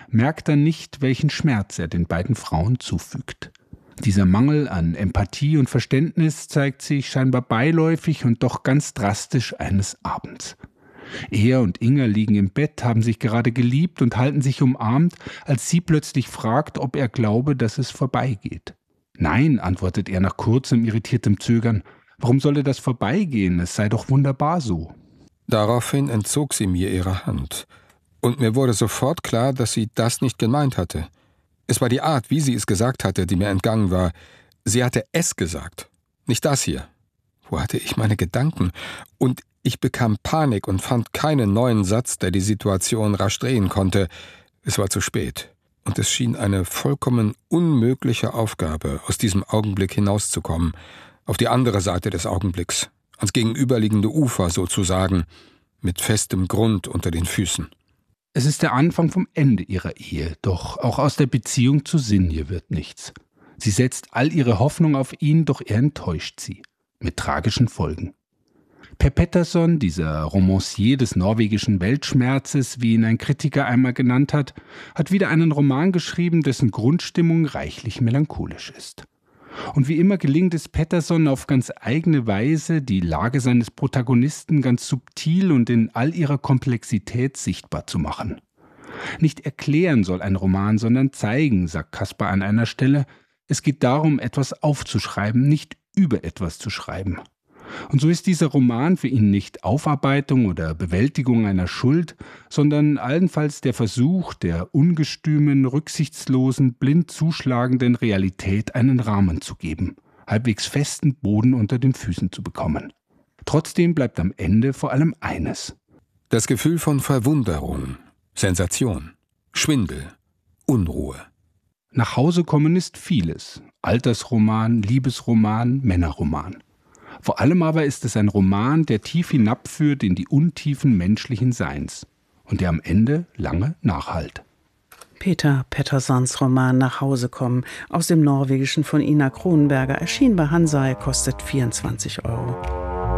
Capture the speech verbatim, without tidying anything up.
merkt er nicht, welchen Schmerz er den beiden Frauen zufügt. Dieser Mangel an Empathie und Verständnis zeigt sich scheinbar beiläufig und doch ganz drastisch eines Abends. Er und Inger liegen im Bett, haben sich gerade geliebt und halten sich umarmt, als sie plötzlich fragt, ob er glaube, dass es vorbeigeht. »Nein«, antwortet er nach kurzem, irritiertem Zögern. »Warum solle das vorbeigehen? Es sei doch wunderbar so.« Daraufhin entzog sie mir ihre Hand. Und mir wurde sofort klar, dass sie das nicht gemeint hatte. Es war die Art, wie sie es gesagt hatte, die mir entgangen war. Sie hatte es gesagt, nicht das hier. Wo hatte ich meine Gedanken? Und ich bekam Panik und fand keinen neuen Satz, der die Situation rasch drehen konnte. Es war zu spät. Und es schien eine vollkommen unmögliche Aufgabe, aus diesem Augenblick hinauszukommen, auf die andere Seite des Augenblicks, ans gegenüberliegende Ufer sozusagen, mit festem Grund unter den Füßen. Es ist der Anfang vom Ende ihrer Ehe, doch auch aus der Beziehung zu Sinje wird nichts. Sie setzt all ihre Hoffnung auf ihn, doch er enttäuscht sie, mit tragischen Folgen. Per Pettersson, dieser Romancier des norwegischen Weltschmerzes, wie ihn ein Kritiker einmal genannt hat, hat wieder einen Roman geschrieben, dessen Grundstimmung reichlich melancholisch ist. Und wie immer gelingt es Pettersson auf ganz eigene Weise, die Lage seines Protagonisten ganz subtil und in all ihrer Komplexität sichtbar zu machen. Nicht erklären soll ein Roman, sondern zeigen, sagt Caspar an einer Stelle. Es geht darum, etwas aufzuschreiben, nicht über etwas zu schreiben. Und so ist dieser Roman für ihn nicht Aufarbeitung oder Bewältigung einer Schuld, sondern allenfalls der Versuch, der ungestümen, rücksichtslosen, blind zuschlagenden Realität einen Rahmen zu geben, halbwegs festen Boden unter den Füßen zu bekommen. Trotzdem bleibt am Ende vor allem eines: Das Gefühl von Verwunderung, Sensation, Schwindel, Unruhe. Nach Hause kommen ist vieles: Altersroman, Liebesroman, Männerroman. Vor allem aber ist es ein Roman, der tief hinabführt in die Untiefen menschlichen Seins und der am Ende lange nachhallt. Peter Petterssons Roman Nach Hause kommen aus dem Norwegischen von Ina Kronenberger erschien bei Hansa, kostet vierundzwanzig Euro.